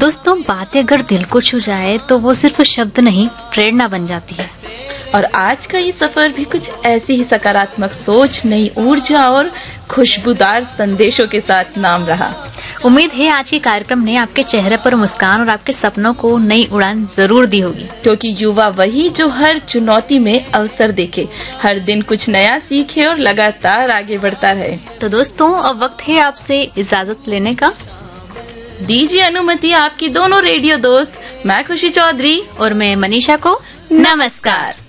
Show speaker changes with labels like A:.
A: दोस्तों, बातें अगर दिल को छू जाए तो वो सिर्फ शब्द नहीं, प्रेरणा बन जाती है।
B: और आज का ये सफर भी कुछ ऐसी ही सकारात्मक सोच, नई ऊर्जा और खुशबूदार संदेशों के साथ नाम रहा।
A: उम्मीद है आज के कार्यक्रम ने आपके चेहरे पर मुस्कान और आपके सपनों को नई उड़ान जरूर दी होगी।
B: क्योंकि युवा वही जो हर चुनौती में अवसर देखे, हर दिन कुछ नया सीखे और लगातार आगे बढ़ता रहे।
A: तो दोस्तों, अब वक्त है आपसे इजाजत लेने का।
B: दीजिए अनुमति आपकी दोनों रेडियो दोस्त, मैं खुशी चौधरी
A: और मैं मनीषा को नमस्कार।